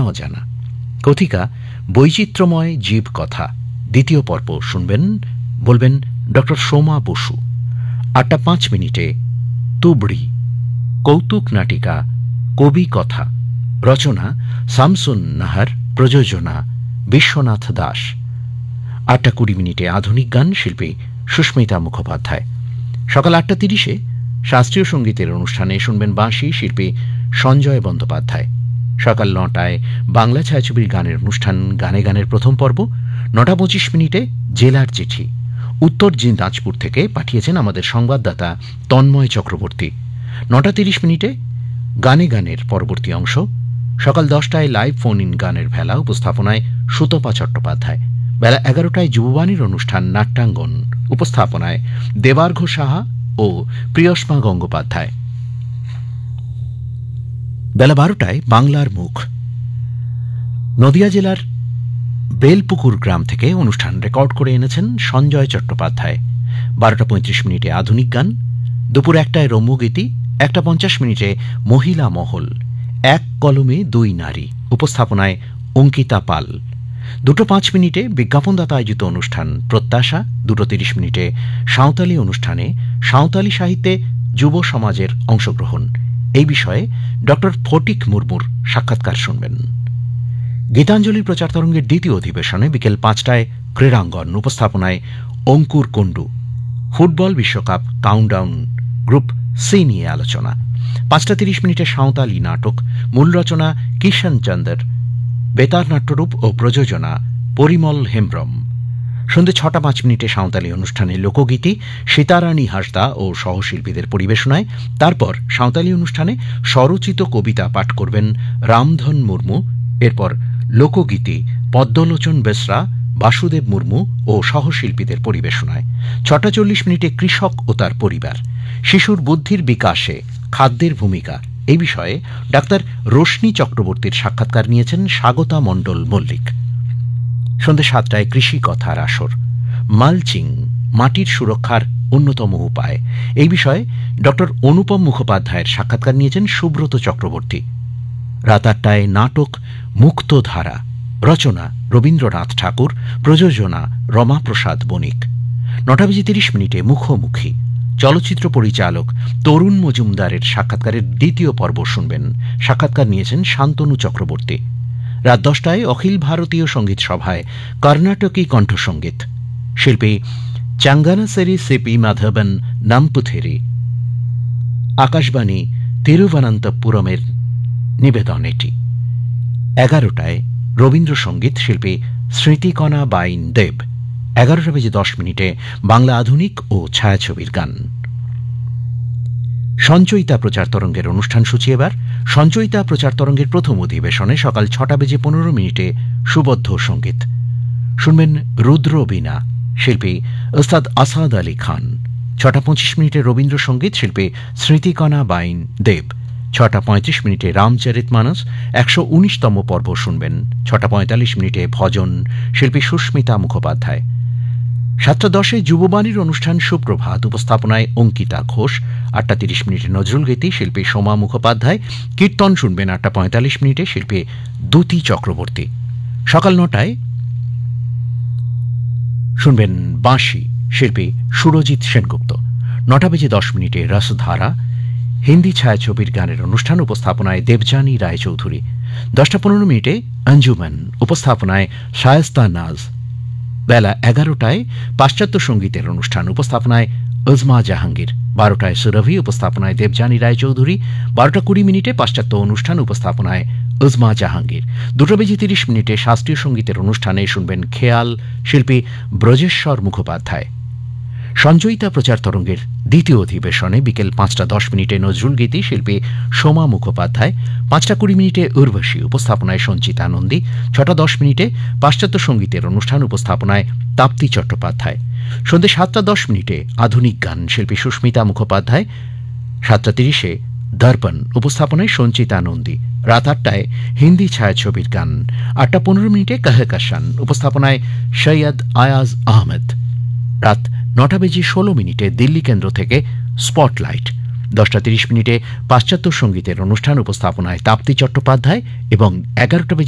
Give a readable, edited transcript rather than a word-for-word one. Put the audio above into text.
অজানা। কথিকা বৈচিত্র্যময় জীব কথা, দ্বিতীয় পর্ব শুনবেন, বলবেন ডক্টর সোমা বসু। 8:05 তুবড়ি, কৌতুক নাটিকা কবি কথা, রচনা শামসুন নাহার, প্রযোজনা বিশ্বনাথ দাস। 8:20 আধুনিক গান, শিল্পী সুস্মিতা মুখোপাধ্যায়। সকাল 8:30 শাস্ত্রীয় সঙ্গীতের অনুষ্ঠানে শুনবেন বাঁশি, শিল্পী সঞ্জয় বন্দ্যোপাধ্যায়। সকাল 9টায় বাংলা ছায়াছবির গানের অনুষ্ঠান গানে গানের প্রথম পর্ব। 9:25 জেলার চিঠি, উত্তর দিনাজপুর থেকে পাঠিয়েছেন আমাদের সংবাদদাতা তন্ময় চক্রবর্তী। 9:30 গানে গানের পরবর্তী অংশ। সকাল 10টায় লাইভ ফোন ইন গানের ভেলা, উপস্থাপনায় সুতপা চট্টোপাধ্যায়। বেলা 11টায় যুববাণীর অনুষ্ঠান নাট্যাঙ্গন, উপস্থাপনায় দেবার্ঘ সাহা ও প্রিয়ষ্মা গঙ্গোপাধ্যায়। বেলা 12টায় বাংলার মুখ। নদিয়া জেলার বেলপুকুর গ্রাম থেকে অনুষ্ঠান রেকর্ড করে এনেছেন সঞ্জয় চট্টোপাধ্যায়। 12:35 আধুনিক গান। দুপুর 1টায় রম্যগীতি। 1:50 মহিলা মহল, এক কলমে দুই নারী, উপস্থাপনায় অঙ্কিতা পাল। 2:05 বিজ্ঞাপনদাতা আয়োজিত অনুষ্ঠান প্রত্যাশা। 2:30 সাঁওতালি অনুষ্ঠানে সাঁওতালি সাহিত্যে যুব সমাজের অংশগ্রহণ, এই বিষয়ে ডক্টর ফটিক মুর্মুর সাক্ষাৎকার শুনবেন। গীতাঞ্জলি প্রচার তরঙ্গের দ্বিতীয় অধিবেশনে বিকেল 5টায় ক্রীড়াঙ্গন, উপস্থাপনায় অঙ্কুর কুণ্ডু। ফুটবল বিশ্বকাপ কাউন্টডাউন, গ্রুপ সি নিয়ে আলোচনা। 5:30 সাঁওতালি নাটক, মূল রচনা কিষণ চন্দ্র, বেতার নাট্যরূপ ও প্রযোজনা পরিমল হেমব্রম। সন্ধ্যে 6:05 সাঁওতালি অনুষ্ঠানে লোকগীতি সীতারানী হাসদা ও সহশিল্পীদের পরিবেশনায়। তারপর সাঁওতালি অনুষ্ঠানে স্বরচিত কবিতা পাঠ করবেন রামধন মুর্মু। এরপর লোকগীতি পদ্মলোচন বেসরা, বাসুদেব মুর্মু ও সহশিল্পীদের পরিবেশনায়। 6:40 কৃষক ও তার পরিবার, শিশুর বুদ্ধির বিকাশে খাদ্যের ভূমিকা, এই বিষয়ে ডাক্তার রোশনি চক্রবর্তীর সাক্ষাৎকার নিয়েছেন স্বাগতা মণ্ডল মল্লিক। সন্ধ্যে 7টায় কৃষি কথার আসর, মালচিং, মাটির সুরক্ষার অন্যতম উপায়, এই বিষয়ে ডক্টর অনুপম মুখোপাধ্যায়ের সাক্ষাৎকার নিয়েছেন সুব্রত চক্রবর্তী। রাত 8টায় নাটক মুক্তধারা, রচনা রবীন্দ্রনাথ ঠাকুর, প্রযোজনা রমাপ্রসাদ বণিক। 9:30 মুখোমুখি, চলচ্চিত্র পরিচালক তরুণ মজুমদারের সাক্ষাৎকারের দ্বিতীয় পর্ব শুনবেন। সাক্ষাৎকার নিয়েছেন শান্তনু চক্রবর্তী। রাত 10টায় অখিল ভারতীয় সঙ্গীত সভায় কর্ণাটকী কণ্ঠসঙ্গীত, শিল্পী চাঙ্গানাসেরি সিপি মাধবন নাম্পুথেরি। আকাশবাণী তিরুবনন্তপুরমের নিবেদন এটি। 11টায় রবীন্দ্রসঙ্গীত, শিল্পী স্মৃতিকণা বাইন দেব। 11:10 বাংলা আধুনিক ও ছায়াছবির গান। সঞ্চয়িতা প্রচার তরঙ্গের অনুষ্ঠান সূচি এবার। সঞ্চয়িতা প্রচার তরঙ্গের প্রথম অধিবেশনে সকাল 6:15 সুবদ্ধ সঙ্গীত শুনবেন। রুদ্র বীণা, শিল্পী ওস্তাদ আসাদ আলী খান। 6:25 রবীন্দ্রসঙ্গীত, শিল্পী স্মৃতিকণা বাইন দেব। 6:35 রামচরিতমানস 119তম পর্ব শুনবেন। 6:45 ভজন, শিল্পী সুস্মিতা মুখোপাধ্যায়। 7:10 যুববাণীর অনুষ্ঠান সুপ্রভাত, উপস্থাপনায় অঙ্কিতা ঘোষ। 8:30 নজরুলগীতি, শিল্পী সোমা মুখোপাধ্যায়। কীর্তন শুনবেন 8:45 শিল্পী দ্যুতি চক্রবর্তী। সকাল 9টায় শুনবেন বাঁশি, শিল্পী সুরজিৎ সেনগুপ্ত। 9:10 রসধারা, হিন্দি ছায়াছবির গানের অনুষ্ঠান, উপস্থাপনায় দেবযানী রায়চৌধুরী। 10:15 অঞ্জুমান, উপস্থাপনায় শায়েস্তা নাজ। বেলা 11টায় পাশ্চাত্য সঙ্গীতের অনুষ্ঠান, উপস্থাপনায় উজমা জাহাঙ্গীর। 12টায় সুরভি, উপস্থাপনায় দেবযানী রায়চৌধুরী। 12:20 পাশ্চাত্য অনুষ্ঠান, উপস্থাপনায় উজমা জাহাঙ্গীর। 2:30 শাস্ত্রীয় সঙ্গীতের অনুষ্ঠানে শুনবেন খেয়াল, শিল্পী ব্রজেশ্বর মুখোপাধ্যায়। সঞ্চয়িতা প্রচার তরঙ্গের দ্বিতীয় অধিবেশনে বিকেল 5:10 নজরুলগীতি, শিল্পী সোমা মুখোপাধ্যায়। 5:20 উর্বশী, উপস্থাপনায় সঞ্চিতা নন্দী। 6:10 পাশ্চাত্য সঙ্গীতের অনুষ্ঠান, উপস্থাপনায় তাপ্তি চট্টোপাধ্যায়। সন্ধ্যে 7:10 আধুনিক গান, শিল্পী সুস্মিতা মুখোপাধ্যায়। 7:30 দর্পণ, উপস্থাপনায় সঞ্চিতা নন্দী। রাত 8টায় হিন্দি ছায়াছবির গান। 8:15 কাহকাশান, উপস্থাপনায় সৈয়দ আয়াজ আহমেদ। রাত 9:16 দিল্লি কেন্দ্র থেকে স্পটলাইট। 10:30 পাশ্চাত্য সঙ্গীতের অনুষ্ঠান, উপস্থাপনায় তাপ্তি চট্টোপাধ্যায় এবং 11টা